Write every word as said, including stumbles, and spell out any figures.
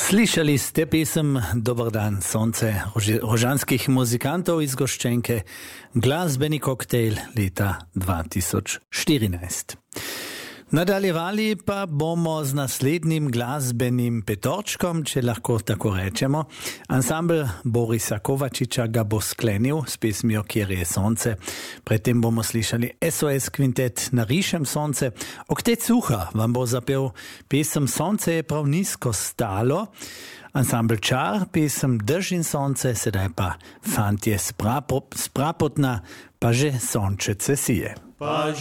Slišali ste pesem Dobar dan, sonce rožanskih muzikantov iz Goščenke, glasbeni koktejl leta dva tisoč štirinajst. Nadaljevali pa bomo z naslednjim glasbenim petorčkom, če lahko tako rečemo. Ansambl Borisa Kovačiča ga bo sklenil s pesmijo Kjer je sonce. Predtem bomo slišali S O S kvintet Narišem sonce. Oktec Suha vam bo zapel pesem Sonce je prav nizko stalo. Ansambl Čar, pesem Držim sonce, sedaj pa Fantje z Prapotna, pa že sončece sije. Pa